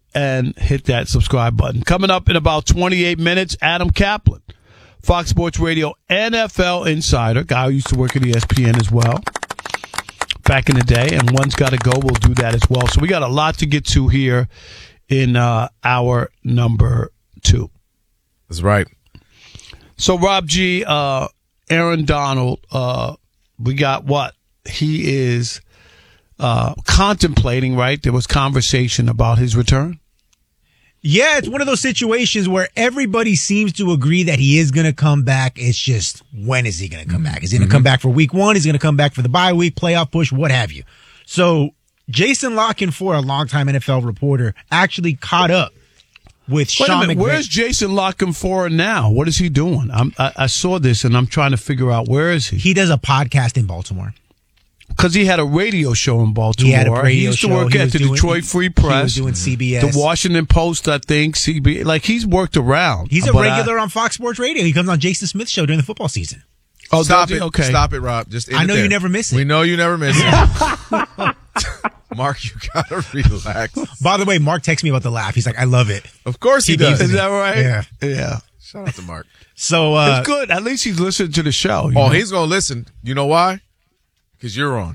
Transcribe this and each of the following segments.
and hit that subscribe button. Coming up in about 28 minutes, Adam Kaplan, Fox Sports Radio NFL insider, guy who used to work at ESPN as well back in the day, and one's got to go. We'll do that as well. So we got a lot to get to here in hour number 2. That's right. So Rob G, Aaron Donald, we got what? He is contemplating, right? There was conversation about his return. Yeah, it's one of those situations where everybody seems to agree that he is going to come back. It's just, when is he going to come back? Is he going to come back for week 1? Is he going to come back for the bye week, playoff push, what have you? So Jason Lockenfor, a longtime NFL reporter, actually caught up with Sean McVay. Where's Jason Lockenfor now? What is he doing? I saw this, and I'm trying to figure out, where is he? He does a podcast in Baltimore. Because he had a radio show in Baltimore. He had a radio he used to work at the Detroit Free Press. He was doing CBS. The Washington Post, I think. CBS. Like, he's worked around. He's a regular on Fox Sports Radio. He comes on Jason Smith's show during the football season. Oh, stop it. Okay. Stop it, Rob. Just I know you never miss it. We know you never miss it. Mark, you gotta relax. By the way, Mark texted me about the laugh. He's like, I love it. Of course he does. Is that right? Yeah. Shout out to Mark. So it's good. At least he's listening to the show. Oh, he's gonna listen. You know why? Because you're on.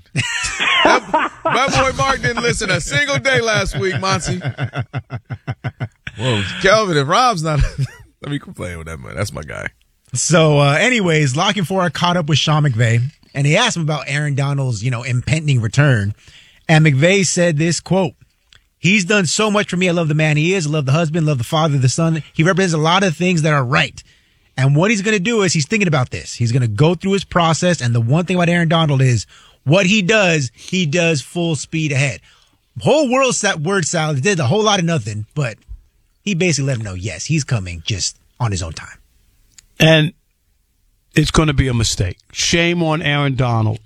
My boy Mark didn't listen a single day last week, Monty. Whoa, Kelvin, if Rob's not, let me complain with that man. That's my guy. So, anyways, Lockenfor caught up with Sean McVay, and he asked him about Aaron Donald's, impending return. And McVay said this, quote, "He's done so much for me. I love the man he is. I love the husband, love the father, the son. He represents a lot of things that are right. And what he's going to do is he's thinking about this. He's going to go through his process. And the one thing about Aaron Donald is what he does full speed ahead. Whole world word salad, did a whole lot of nothing, but he basically let him know, yes, he's coming just on his own time. And it's going to be a mistake. Shame on Aaron Donald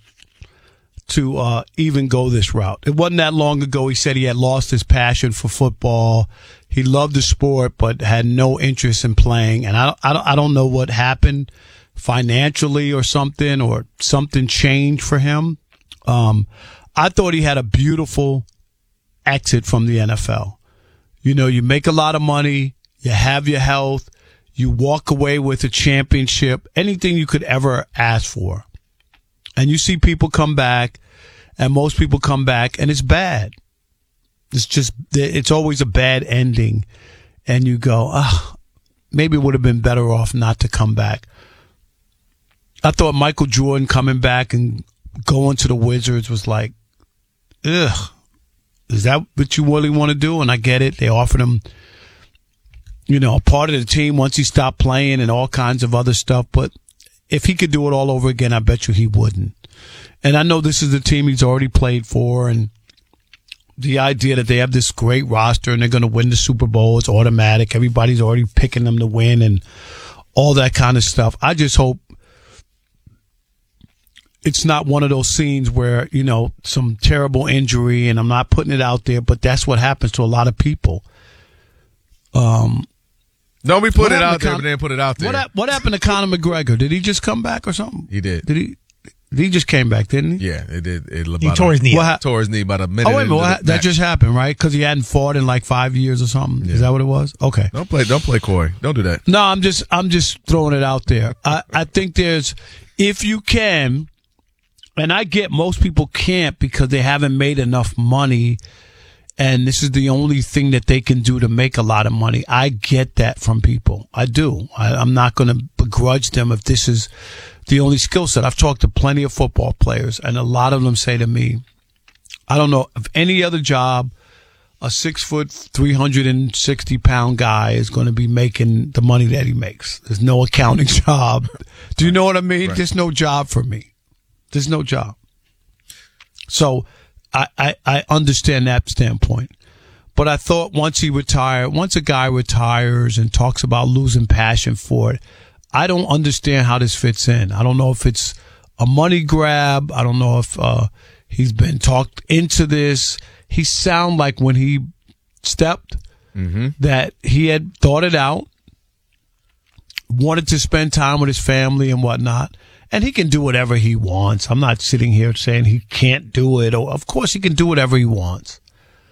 to even go this route. It wasn't that long ago he said he had lost his passion for football. He loved the sport, but had no interest in playing. And I don't know what happened financially or something changed for him. I thought he had a beautiful exit from the NFL. You make a lot of money, you have your health, you walk away with a championship, anything you could ever ask for. And you see people come back, and most people come back, and it's bad. It's always a bad ending. And you go, maybe it would have been better off not to come back. I thought Michael Jordan coming back and going to the Wizards was like, ugh, is that what you really want to do? And I get it. They offered him, a part of the team once he stopped playing and all kinds of other stuff. But if he could do it all over again, I bet you he wouldn't. And I know this is the team he's already played for, and the idea that they have this great roster and they're going to win the Super Bowl, it's automatic. Everybody's already picking them to win and all that kind of stuff. I just hope it's not one of those scenes where, some terrible injury, and I'm not putting it out there, but that's what happens to a lot of people. No, we put it out there, but they didn't put it out there. What happened to Conor McGregor? Did he just come back or something? He did. He just came back, didn't he? Yeah, it did. He tore his knee. Tore his knee about a minute. Oh, wait a minute. That just happened, right? Because he hadn't fought in like 5 years or something. Yeah. Is that what it was? Okay. Don't play coy. Don't do that. No, I'm just throwing it out there. I think if you can, and I get most people can't because they haven't made enough money, and this is the only thing that they can do to make a lot of money. I get that from people. I do. I'm not going to begrudge them if this is the only skill set. I've talked to plenty of football players, and a lot of them say to me, I don't know of any other job a 6 foot, 360-pound guy is going to be making the money that he makes. There's no accounting job. Do you know what I mean? Right. There's no job for me. There's no job. So I understand that standpoint. But I thought once a guy retires and talks about losing passion for it, I don't understand how this fits in. I don't know if it's a money grab. I don't know if he's been talked into this. He sounded like when he stepped that he had thought it out, wanted to spend time with his family and whatnot. And he can do whatever he wants. I'm not sitting here saying he can't do it. Of course he can do whatever he wants.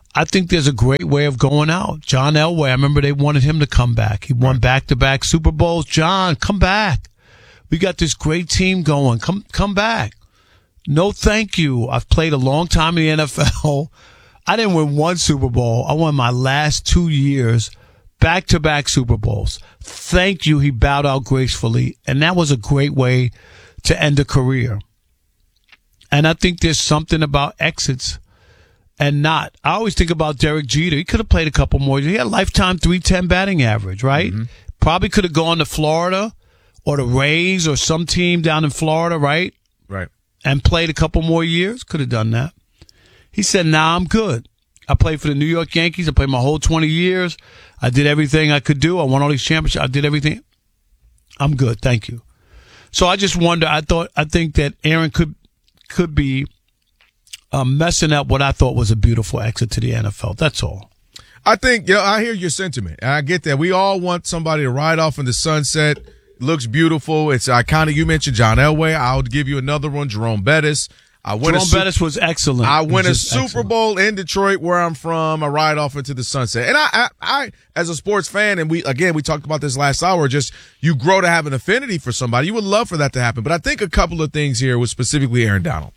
I think there's a great way of going out. John Elway, I remember they wanted him to come back. He won back-to-back Super Bowls. John, come back. We got this great team going. Come back. No, thank you. I've played a long time in the NFL. I didn't win one Super Bowl. I won my last 2 years, back-to-back Super Bowls. Thank you. He bowed out gracefully, and that was a great way to end a career. And I think there's something about exits and not. I always think about Derek Jeter. He could have played a couple more years. He had a lifetime 310 batting average, right? Mm-hmm. Probably could have gone to Florida or the Rays or some team down in Florida, right? Right. And played a couple more years. Could have done that. He said, nah, I'm good. I played for the New York Yankees. I played my whole 20 years. I did everything I could do. I won all these championships. I did everything. I'm good. Thank you. So I just wonder, I think that Aaron could be messing up what I thought was a beautiful exit to the NFL. That's all. I think, I hear your sentiment. And I get that. We all want somebody to ride off in the sunset. It looks beautiful. It's iconic. You mentioned John Elway. I'll give you another one, Jerome Bettis. Bettis was excellent. I win a Super Bowl in Detroit, where I'm from. I ride off into the sunset. And I, as a sports fan, and we talked about this last hour, just you grow to have an affinity for somebody. You would love for that to happen. But I think a couple of things here with specifically Aaron Donald.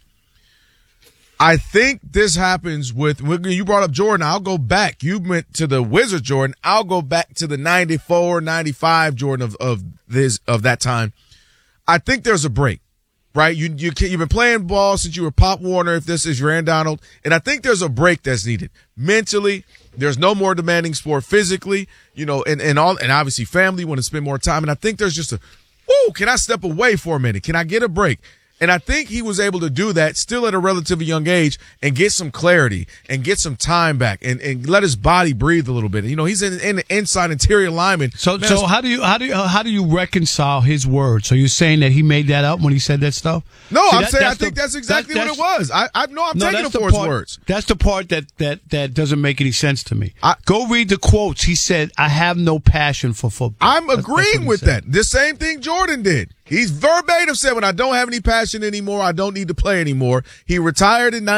I think this happens when you brought up Jordan. I'll go back. You went to the Wizards Jordan. I'll go back to the 94, 95 Jordan of that time. I think there's a break. Right, you've been playing ball since you were Pop Warner. If this is your Aaron Donald, and I think there's a break that's needed mentally. There's no more demanding sport physically, and obviously family want to spend more time. And I think there's just can I step away for a minute? Can I get a break? And I think he was able to do that still at a relatively young age and get some clarity and get some time back and let his body breathe a little bit. He's in the inside interior lineman. So how do you reconcile his words? So you're saying that he made that up when he said that stuff? No, I think that's exactly what it was. I'm taking him for his words. That's the part that doesn't make any sense to me. Go read the quotes. He said, "I have no passion for football." I'm agreeing with that. The same thing Jordan did. He's verbatim said, when I don't have any passion anymore, I don't need to play anymore. He retired in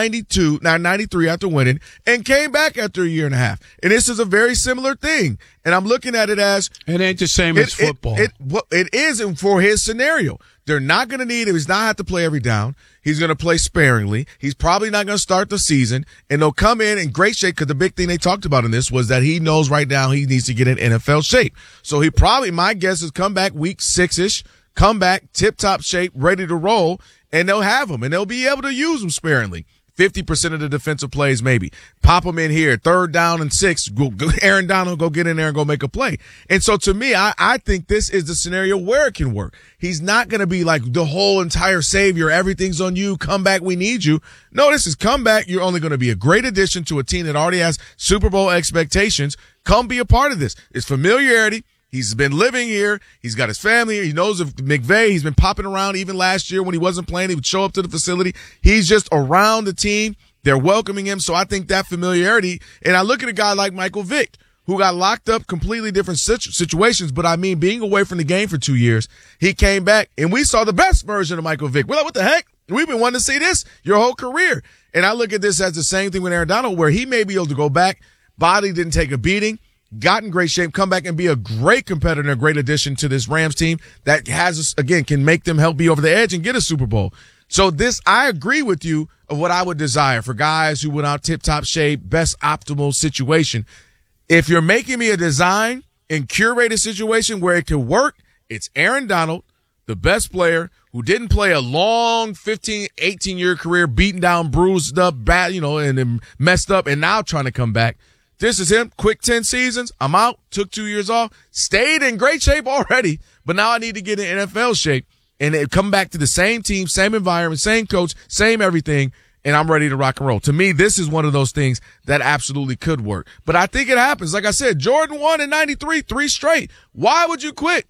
93 after winning and came back after a year and a half. And this is a very similar thing. And I'm looking at it as it ain't the same as football. It isn't for his scenario. They're not going to need him. He's not have to play every down. He's going to play sparingly. He's probably not going to start the season. And they'll come in great shape, because the big thing they talked about in this was that he knows right now he needs to get in NFL shape. So he probably, my guess is, come back week 6-ish. Come back, tip-top shape, ready to roll, and they'll have him, and they'll be able to use him sparingly. 50% of the defensive plays, maybe. Pop him in here, 3rd down and 6. Aaron Donald, go get in there and go make a play. And so to me, I think this is the scenario where it can work. He's not going to be like the whole entire savior. Everything's on you. Come back. We need you. No, this is come back. You're only going to be a great addition to a team that already has Super Bowl expectations. Come be a part of this. It's familiarity. He's been living here. He's got his family here. He knows of McVay. He's been popping around even last year when he wasn't playing. He would show up to the facility. He's just around the team. They're welcoming him. So I think that familiarity, and I look at a guy like Michael Vick, who got locked up, completely different situations, but I mean, being away from the game for 2 years, he came back, and we saw the best version of Michael Vick. We're like, what the heck? We've been wanting to see this your whole career. And I look at this as the same thing with Aaron Donald, where he may be able to go back. Body didn't take a beating. Got in great shape, come back and be a great competitor, a great addition to this Rams team that can make them help be over the edge and get a Super Bowl. So I agree with you of what I would desire for guys who went out tip-top shape, best optimal situation. If you're making me a design and curate a situation where it could work, it's Aaron Donald, the best player who didn't play a long 15, 18-year career, beaten down, bruised up, bad, and messed up, and now trying to come back. This is him. Quick 10 seasons. I'm out. Took 2 years off. Stayed in great shape already. But now I need to get in NFL shape and come back to the same team, same environment, same coach, same everything. And I'm ready to rock and roll. To me, this is one of those things that absolutely could work. But I think it happens. Like I said, Jordan won in 93, 3 straight. Why would you quit?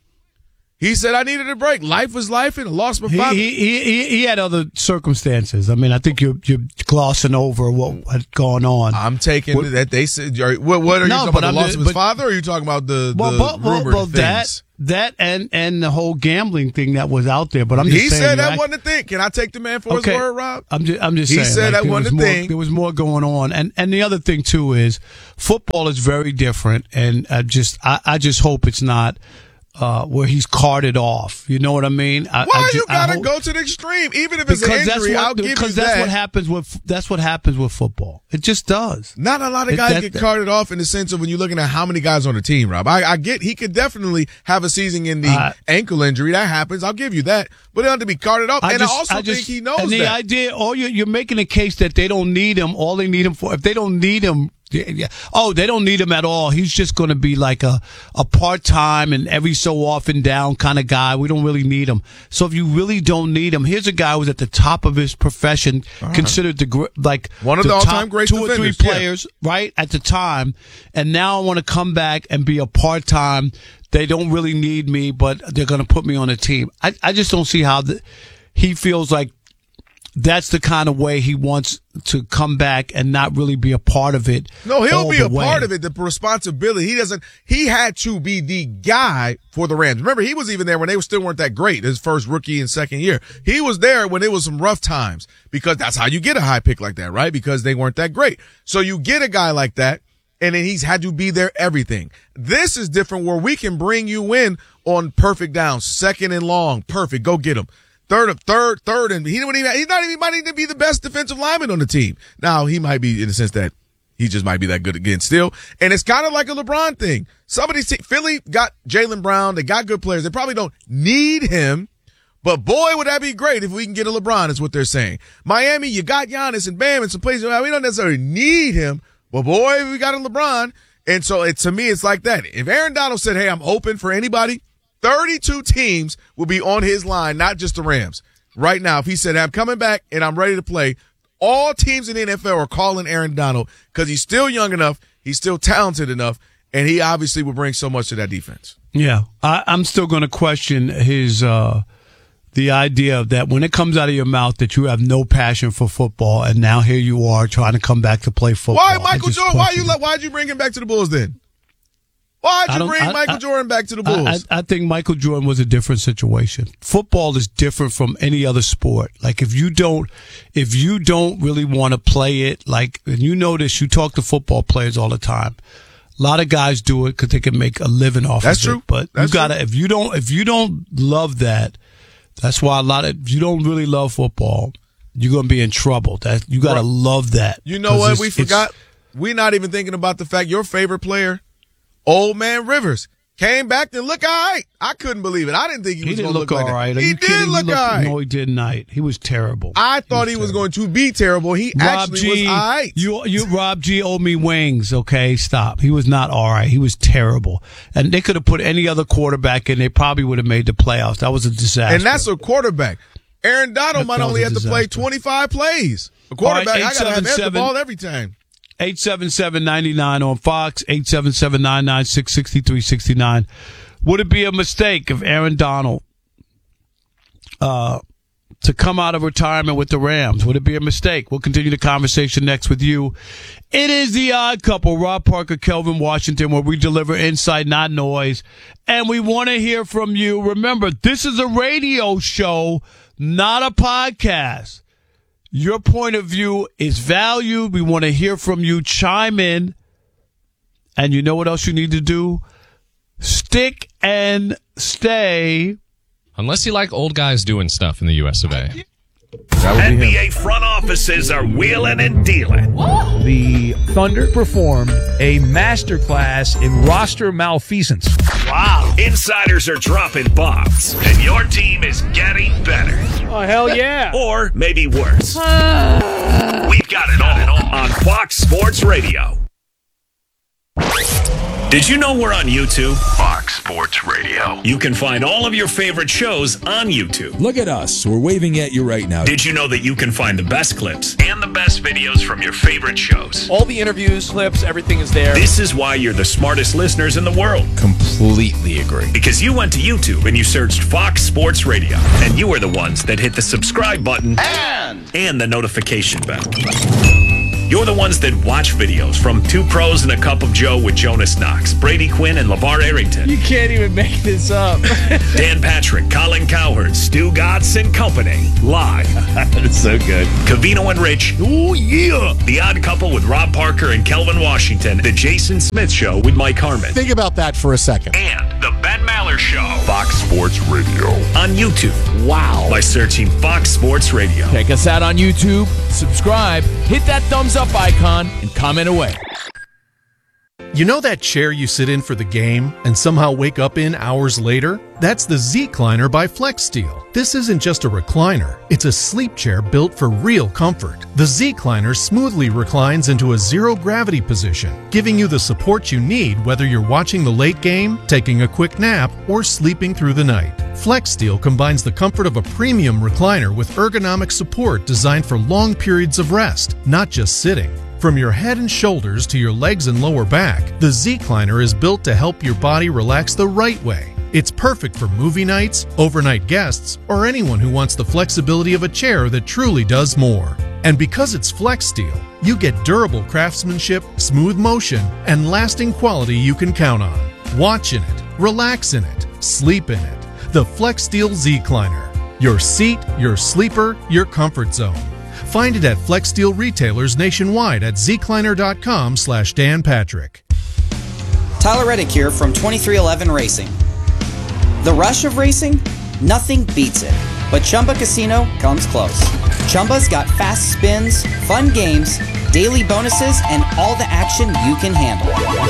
He said, I needed a break. Life was life, and I lost my father. He had other circumstances. I mean, I think you're glossing over what had gone on. I'm taking that they said. What are you talking about? The loss of his father, or are you talking about the rumored things? That and the whole gambling thing that was out there. But I'm just he saying. He said that wasn't a thing. Can I take the man for his word, Rob? I'm just saying. He said that wasn't a thing. There was more going on. And the other thing, too, is football is very different. And I just hope it's not where he's carted off. You know what I mean? Why you gotta go to the extreme? Even if it's an injury, I'll give you that. Because that's what happens with football. It just does. Not a lot of guys get carted off in the sense of when you're looking at how many guys on the team, Rob. I get he could definitely have a season in the ankle injury. That happens. I'll give you that. But they don't have to be carted off. I also think he knows and the idea, you're making a case that they don't need him. All they need him for, if they don't need him, they don't need him at all. He's just going to be like a part-time and every so often down kind of guy. We don't really need him. So if you really don't need him, here's a guy who was at the top of his profession, considered one of the all-time great 2 or 3 players, right, at the time. And now I want to come back and be a part-time. They don't really need me, but they're going to put me on a team. I just don't see how he feels like that's the kind of way he wants to come back and not really be a part of it. No, he'll be a part of it. The responsibility. He had to be the guy for the Rams. Remember, he was even there when they still weren't that great, his first rookie and second year. He was there when it was some rough times because that's how you get a high pick like that, right? Because they weren't that great. So you get a guy like that, and then he's had to be there everything. This is different where we can bring you in on perfect downs, second and long, perfect, go get him. Third, and he might even be the best defensive lineman on the team. Now, he might be in the sense that he just might be that good again still. And it's kind of like a LeBron thing. Philly got Jaylen Brown. They got good players. They probably don't need him, but boy, would that be great if we can get a LeBron, is what they're saying. Miami, you got Giannis and Bam and some places. We don't necessarily need him, but boy, we got a LeBron. And so to me, it's like that. If Aaron Donald said, hey, I'm open for anybody, 32 teams will be on his line, not just the Rams. Right now, if he said, I'm coming back and I'm ready to play, all teams in the NFL are calling Aaron Donald because he's still young enough, he's still talented enough, and he obviously will bring so much to that defense. Yeah, I'm still going to question his the idea that when it comes out of your mouth that you have no passion for football, and now here you are trying to come back to play football. Why Michael Jordan? Why'd you bring him back to the Bulls then? Why'd you bring Michael Jordan back to the Bulls? I think Michael Jordan was a different situation. Football is different from any other sport. Like if you don't really want to play it, like, and you notice you talk to football players all the time. A lot of guys do it because they can make a living off of it. That's true. But you gotta, if you don't love that, that's why if you don't really love football, you're gonna be in trouble. That you gotta love that. You know what? We forgot. We're not even thinking about the fact your favorite player, Old Man Rivers, came back to look all right. I couldn't believe it. I didn't think he was going to look all right. He did look all right. No, he did not. He was terrible. I thought he was going to be terrible. He actually was all right. You Rob G owed me wings, okay? Stop. He was not all right. He was terrible. And they could have put any other quarterback in. They probably would have made the playoffs. That was a disaster. And that's a quarterback. Aaron Donald might only have to play 25 plays. A quarterback, I got to have the ball every time. 877-99 on Fox, 877-996-6369. Would it be a mistake of Aaron Donald to come out of retirement with the Rams? Would it be a mistake? We'll continue the conversation next with you. It is The Odd Couple, Rob Parker, Kelvin Washington, where we deliver insight, not noise. And we want to hear from you. Remember, this is a radio show, not a podcast. Your point of view is valued. We want to hear from you. Chime in. And you know what else you need to do? Stick and stay. Unless you like old guys doing stuff in the US of A. NBA front offices are wheeling and dealing. The Thunder performed a masterclass in roster malfeasance. Wow. Insiders are dropping bombs, and your team is getting better. Oh, hell yeah. Or maybe worse. We've got it all on Fox Sports Radio. Did you know we're on YouTube? Fox Sports Radio. You can find all of your favorite shows on YouTube. Look at us. We're waving at you right now. Did you know that you can find the best clips and the best videos from your favorite shows? All the interviews, clips, everything is there. This is why you're the smartest listeners in the world. Completely agree. Because you went to YouTube and you searched Fox Sports Radio. And you were the ones that hit the subscribe button and the notification bell. You're the ones that watch videos from Two Pros and a Cup of Joe with Jonas Knox, Brady Quinn, and LeVar Arrington. You can't even make this up. Dan Patrick, Colin Cowherd, Stu Gatz, and company. Live. That's so good. Covino and Rich. Oh, yeah. The Odd Couple with Rob Parker and Kelvin Washington. The Jason Smith Show with Mike Harmon. Think about that for a second. And The Ben Maller Show. Fox Sports Radio. On YouTube. Wow. By searching Fox Sports Radio. Check us out on YouTube, subscribe, hit that thumbs up icon, and comment away. You know that chair you sit in for the game and somehow wake up in hours later? That's the Z-Cliner by FlexSteel. This isn't just a recliner, it's a sleep chair built for real comfort. The Z-Cliner smoothly reclines into a zero-gravity position, giving you the support you need whether you're watching the late game, taking a quick nap, or sleeping through the night. FlexSteel combines the comfort of a premium recliner with ergonomic support designed for long periods of rest, not just sitting. From your head and shoulders to your legs and lower back, the Z-Cliner is built to help your body relax the right way. It's perfect for movie nights, overnight guests, or anyone who wants the flexibility of a chair that truly does more. And because it's FlexSteel, you get durable craftsmanship, smooth motion, and lasting quality you can count on. Watch in it, relax in it, sleep in it. The FlexSteel Z-Cliner. Your seat, your sleeper, your comfort zone. Find it at FlexSteel retailers nationwide at zcliner.com/Dan Patrick. Tyler Reddick here from 2311 Racing. The rush of racing? Nothing beats it. But Chumba Casino comes close. Chumba's got fast spins, fun games, daily bonuses, and all the action you can handle.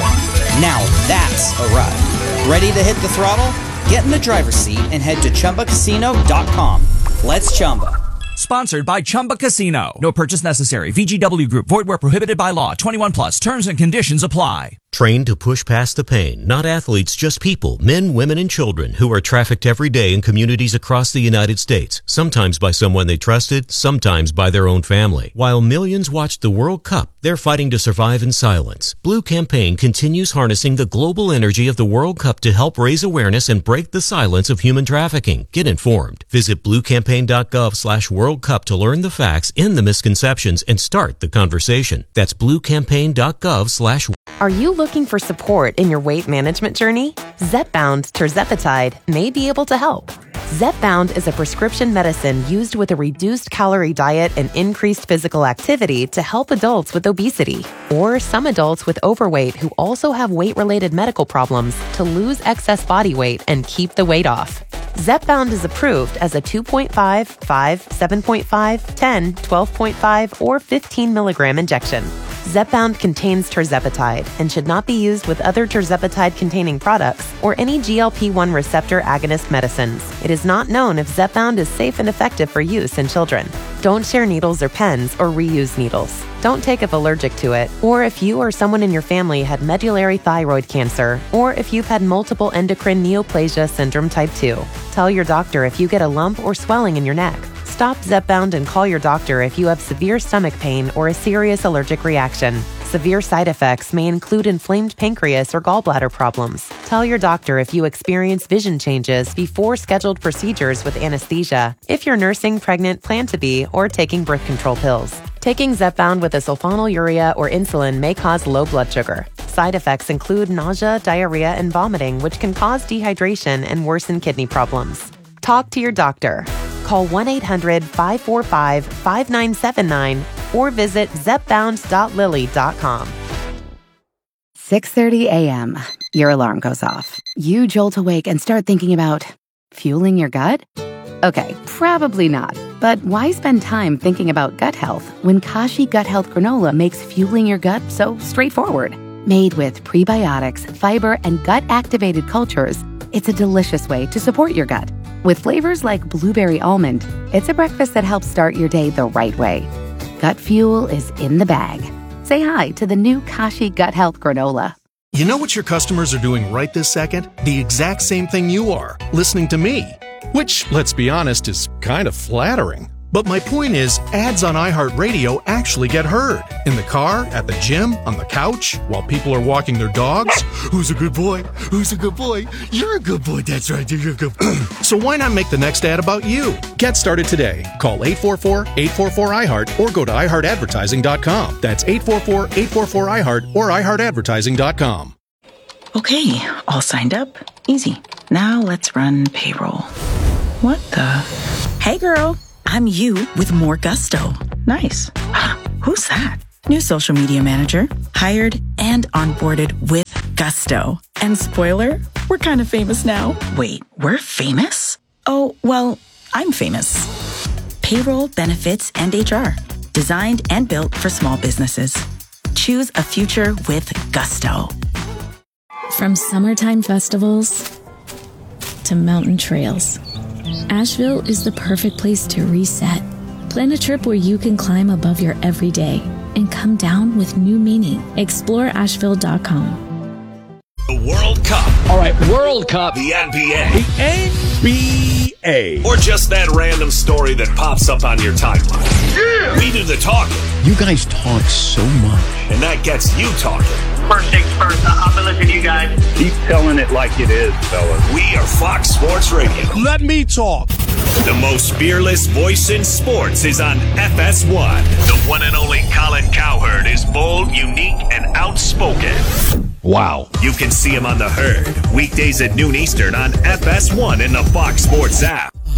Now that's a ride. Ready to hit the throttle? Get in the driver's seat and head to ChumbaCasino.com. Let's Chumba. Sponsored by Chumba Casino. No purchase necessary. VGW Group. Void where prohibited by law. 21 plus. Terms and conditions apply. Trained to push past the pain. Not athletes, just people. Men, women, and children who are trafficked every day in communities across the United States. Sometimes by someone they trusted, sometimes by their own family. While millions watched the World Cup, they're fighting to survive in silence. Blue Campaign continues harnessing the global energy of the World Cup to help raise awareness and break the silence of human trafficking. Get informed. Visit bluecampaign.gov/World Cup to learn the facts, end the misconceptions, and start the conversation. That's bluecampaign.gov/. Are you looking for support in your weight management journey? Zepbound Tirzepatide may be able to help. Zepbound is a prescription medicine used with a reduced calorie diet and increased physical activity to help adults with obesity or some adults with overweight who also have weight-related medical problems to lose excess body weight and keep the weight off. Zepbound is approved as a 2.5, 5, 7.5, 10, 12.5, or 15 milligram injection. Zepbound contains tirzepatide and should not be used with other tirzepatide-containing products or any GLP-1 receptor agonist medicines. It is not known if Zepbound is safe and effective for use in children. Don't share needles or pens or reuse needles. Don't take if allergic to it, or if you or someone in your family had medullary thyroid cancer, or if you've had multiple endocrine neoplasia syndrome type 2. Tell your doctor if you get a lump or swelling in your neck. Stop Zepbound and call your doctor if you have severe stomach pain or a serious allergic reaction. Severe side effects may include inflamed pancreas or gallbladder problems. Tell your doctor if you experience vision changes before scheduled procedures with anesthesia, if you're nursing, pregnant, plan to be, or taking birth control pills. Taking Zepbound with a sulfonylurea or insulin may cause low blood sugar. Side effects include nausea, diarrhea, and vomiting, which can cause dehydration and worsen kidney problems. Talk to your doctor. Call 1-800-545-5979 or visit zepbound.lilly.com. 6:30 a.m. Your alarm goes off. You jolt awake and start thinking about fueling your gut? Okay, probably not. But why spend time thinking about gut health when Kashi Gut Health Granola makes fueling your gut so straightforward? Made with prebiotics, fiber, and gut-activated cultures, it's a delicious way to support your gut. With flavors like blueberry almond, it's a breakfast that helps start your day the right way. Gut fuel is in the bag. Say hi to the new Kashi Gut Health Granola. You know what your customers are doing right this second? The exact same thing you are, listening to me. Which, let's be honest, is kind of flattering. But my point is, ads on iHeartRadio actually get heard. In the car, at the gym, on the couch, while people are walking their dogs. Who's a good boy? Who's a good boy? You're a good boy. That's right. You're a good boy. So why not make the next ad about you? Get started today. Call 844-844-iHeart or go to iHeartAdvertising.com. That's 844-844-iHeart or iHeartAdvertising.com. Okay, all signed up. Easy. Now let's run payroll. What the? Hey girl, I'm you with more gusto. Nice. Who's that? New social media manager. Hired and onboarded with gusto. And spoiler, we're kind of famous now. Wait, we're famous? Oh, well, I'm famous. Payroll, benefits, and HR. Designed and built for small businesses. Choose a future with gusto. From summertime festivals to mountain trails, Asheville is the perfect place to reset. Plan a trip where you can climb above your everyday and come down with new meaning. Explore Asheville.com. The World Cup. All right, World Cup. The NBA. The NBA. Or just that random story that pops up on your timeline. Yeah! We do the talking. You guys talk so much. And that gets you talking. First things first, I've been listening to you guys. Keep telling it like it is, fellas. We are Fox Sports Radio. Let me talk. The most fearless voice in sports is on FS1. The one and only Colin Cowherd is bold, unique, and outspoken. Wow. You can see him on The Herd, weekdays at noon Eastern on FS1 and the Fox Sports app.